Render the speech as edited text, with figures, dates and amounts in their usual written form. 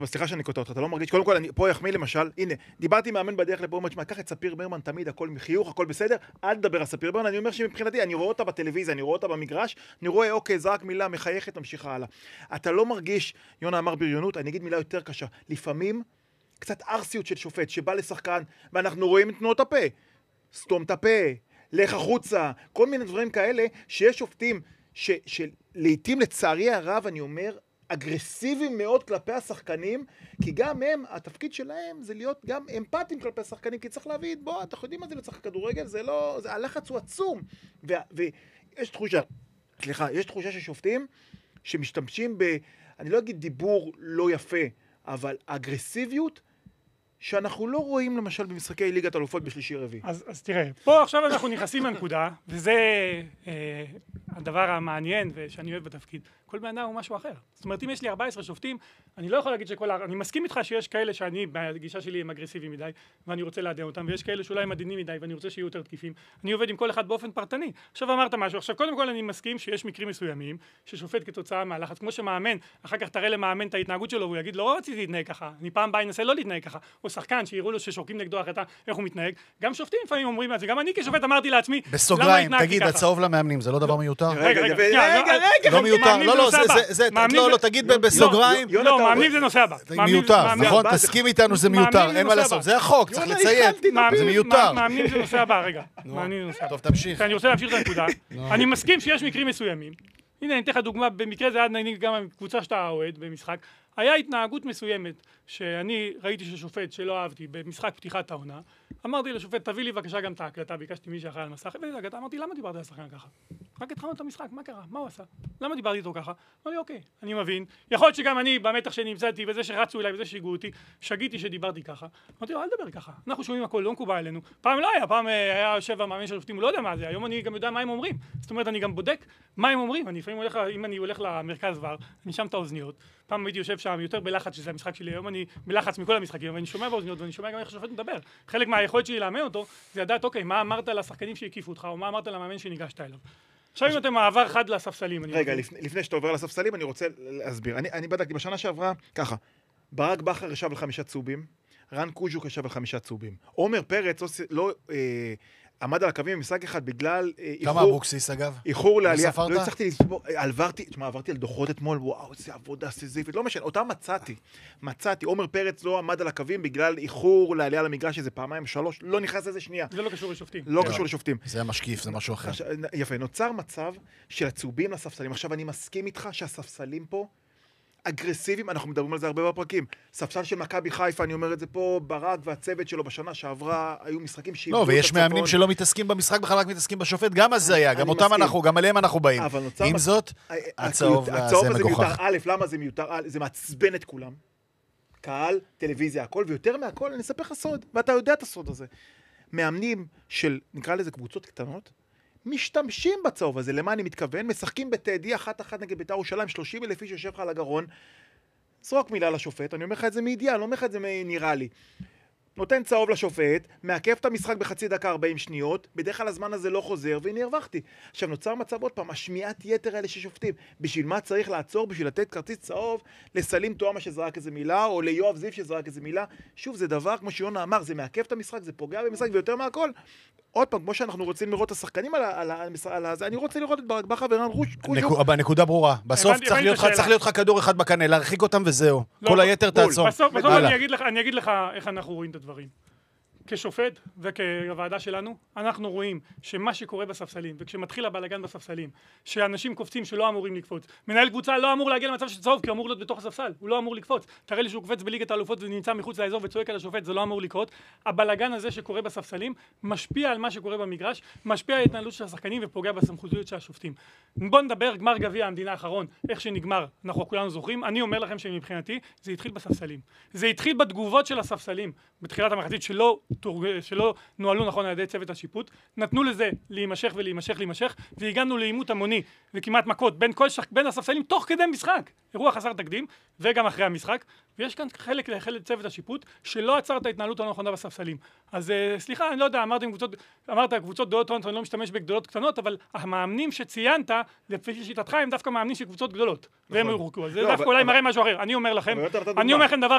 סליחה שאני קוטע אותך, אתה לא מרגיש, קודם כל, אני פה יחמיא למשל, הנה, דיברתי עם מאמן בדרך לפה, אומר, קח את ספיר ברמן, תמיד הכל מחיוך, הכל בסדר, אל תדבר על ספיר ברמן, אני אומר שמבחינתי, אני רואה אותה בטלוויזיה, אני רואה אותה במגרש, אני רואה, אוקיי, זרק מילה, מחייכת, ממשיכה הלאה. אתה לא מרגיש, יונה אמר בריונות, אני אגיד מילה יותר קשה, לפעמים, קצת ארסיות של שופט, שבא לשחקן, ואנחנו רואים את תנועות הפה, סתום את הפה, לך החוצה, כל מיני דברים כאלה, שיש שופטים שלעיתים לצערי הרב, אני אומר, אגרסיביים מאוד כלפי השחקנים, כי גם הם, התפקיד שלהם זה להיות גם אמפתיים כלפי השחקנים, כי צריך להבין, בוא, אתה יודעים מה זה לצחק כדורגל, זה לא, הלחץ הוא עצום, ויש תחושה, סליחה, יש תחושה ששופטים שמשתמשים אני לא אגיד דיבור לא יפה, אבל אגרסיביות, שאנחנו לא רואים למשל במשחקי ליגת אלופות בשלישי רביעי. אז תראה, פה עכשיו אנחנו נכנסים לנקודה, וזה הדבר המעניין ושאני אוהב בתפקיד. כל בן אדם הוא משהו אחר. זאת אומרת, אם יש לי 14 שופטים, אני לא יכול להגיד אני מסכים איתך שיש כאלה שאני, בגישה שלי הם אגרסיביים מדי, ואני רוצה לעדן אותם, ויש כאלה שאולי הם עדינים מדי, ואני רוצה שיהיו יותר תקיפים. אני עובד עם כל אחד באופן פרטני. עכשיו אמרת משהו. עכשיו, קודם כל אני מסכים שיש מקרים מסוימים, ששופט כתוצאה מהלחץ, כמו שמאמן, אחר כך תראה למאמן את ההתנהגות שלו, והוא יגיד, לא רציתי להתנהג ככה. אני פעם בא אנסה לא להתנהג ככה. או שחקן שיראו לו ששורקים נגדו החלטה, איך הוא מתנהג. גם שופטים לפעמים אומרים את זה. גם אני כשופט אמרתי לעצמי, בסוגריים, תגיד, הצהוב למאמנים, זה לא דבר מיותר? רגע, לא מיותר, לא, תגיד בסוגריים. לא, מאמנים זה נושא הבא. מיותר, נכון? תסכים איתנו, זה מיותר, אין מה לעשות. זה החוק, צריך לציין, זה מיותר. מאמנים זה נושא הבא, רגע. מאמנים זה נושא הבא. טוב, תמשיך. אני רוצה להמשיך את הנקודה. אני מסכים שיש מקרים מסוימים. הנה, אני אתן לך דוגמה, במקרה זה עד נגיד גם קבוצה שאתה אוהד במשחק. היה התנהגות מסוימת שאני ראיתי ששופט שלא אהבתי במשחק פתיחת העונה, אמרתי לשופט, תביא לי בבקשה גם את ההקלטה, ביקשתי מי שאחראי על המסך, אמרתי, למה דיברתי על השחקן ככה? רק התחלנו את המשחק, מה קרה? מה הוא עשה? למה דיברתי איתו ככה? אמר לי, אוקיי, אני מבין. יכול להיות שגם אני, במתח שנמצאתי, בזה שרצו אליי, בזה שהגעו אותי, שגיתי שדיברתי ככה. אמרתי לו, אל תדבר ככה. אנחנו שומעים הכל, לא מקובל עלינו. פעם לא היה, פעם היה יושב המאמן של השופטים, הוא לא יודע מה זה. היום אני גם יודע מה הם אומרים. זאת אומרת, אני גם בודק מה הם אומרים. אני לפעמים הולך, אם אני הולך למרכז ור, אני שם את האוזניות. פעם הייתי יושב שם יותר בלחץ, שזה המשחק שלי. היום אני בלחץ מכל המשחקים, ואני שומע באוזניות, ואני שומע גם איך השופט מדבר. חלק מהיכולת שלי לאמן אותו, זה לדעת, אוקיי, מה אמרת לשחקנים שהקיפו אותך, או מה אמרת למאמן שניגשת אליו. עכשיו אם אתם מעבר חד לספסלים. רגע, לפני שאתה עובר לספסלים, אני רוצה להסביר. אני בדקתי בשנה שעברה, ככה, ברק בכר ישב על 5 צהובים, רן קוז'וק ישב על 5 צהובים. עומר פרץ לא עמד על הקווים במשחק אחד בגלל כמה אבוקסיס אגב? איחור לעלייה. לא הצלחתי לספור, עברתי על דוחות אתמול, וואו, איזה עבודה סיזיפית, לא משנה, אותה מצאתי. עומר פרץ לא עמד על הקווים בגלל איחור לעלייה למגרש, איזה 2-3, לא נכנס לזה שנייה. זה לא קשור לשופטים. לא קשור לשופטים. זה המשקיף, זה משהו אחר. יפה, נוצר מצב של הצהובים לספסלים. עכשיו אני מסכים איתך שהספסלים פה אגרסיביים, אנחנו מדברים על זה הרבה בפרקים. ספסל של מכבי חיפה, אני אומר את זה פה, ברק והצוות שלו בשנה שעברה, היו משחקים לא, ויש מאמנים שלא מתעסקים במשחק, בכלל רק מתעסקים בשופט, גם אז זה היה, גם אותם אנחנו, גם עליהם אנחנו באים. עם זאת, הצהוב הזה מיותר. א', למה זה מיותר? זה מעצבן את כולם. קהל, טלוויזיה, הכל, ויותר מהכל, אני אספר לך סוד, ואתה יודע את הסוד הזה. מאמנים של, נקרא לזה קבוצות קטנות, משתמשים בצהוב הזה, למה אני מתכוון? משחקים בטדי 1-1 נגד בית"ר ירושלים, 30,000 איש יושב לך על הגרון, זרוק מילה לשופט, אני אומר לך את זה מידיעה, אני לא אומר לך את זה נראה לי. נותן צהוב לשופט, מעכב את המשחק בחצי דקה 40 שניות, בדרך כלל הזמן הזה לא חוזר, והנה הרווחתי. עכשיו נוצר מצב עוד פעם, השמיעת יתר האלה ששופטים. בשביל מה צריך לעצור? בשביל לתת כרטיס צהוב לסלים תואמה שזרק איזה מילה, או ליואב זיו שזרק איזה מילה. שוב, זה דבר, כמו שיונה אמר, זה מעכב את המשחק, זה פוגע במשחק, ויותר מהכל. עוד פעם, כמו שאנחנו רוצים לראות את השחקנים על זה, אני רוצה לראות את ברק בכר ורן קוז'וק. בנקודה ברורה. בסוף צריך להיות לך כדור אחד בקנה, להרחיק אותם וזהו. כל היתר תעצור. בסוף אני אגיד לך איך אנחנו רואים את הדברים. כשופט וכוועדה שלנו, אנחנו רואים שמה שקורה בספסלים, וכשמתחיל הבלגן בספסלים, שאנשים קופצים שלא אמורים לקפוץ, מנהל קבוצה לא אמור להגיע למצב של צהוב, כי אמור להיות בתוך הספסל, הוא לא אמור לקפוץ. תראה לי שהוא קופץ בליגת האלופות ונמצא מחוץ לאזור וצועק על השופט, זה לא אמור לקרות. הבלגן הזה שקורה בספסלים, משפיע על מה שקורה במגרש, משפיע על ההתנהלות של השחקנים ופוגע בסמכותיות של השופטים. בוא נדבר גמר גביע המדינה האחרון, איך שנגמר, אנחנו כולנו זוכרים. אני אומר לכם שמבחינתי זה התחיל בספסלים. זה התחיל בתגובות של הספסלים, בתחילת המחצית שלא נועלו נכון על ידי צוות השיפוט, נתנו לזה להימשך ולהימשך, והגענו לעימות המוני וכמעט מכות בין הספסלים תוך כדי משחק. אירוע חסר תקדים, וגם אחרי המשחק, ויש כאן חלק צוות השיפוט שלא עצר את ההתנהלות הנכונה בספסלים. אז סליחה, אני לא יודע, אמרת קבוצות גדולות, אני לא משתמש בגדולות קטנות, אבל המאמנים שציינת, לפי שיטתך, הם דווקא מאמנים של קבוצות גדולות. והם יורחקו. זה דווקא אולי מראה משהו אחר. אני אומר לכם דבר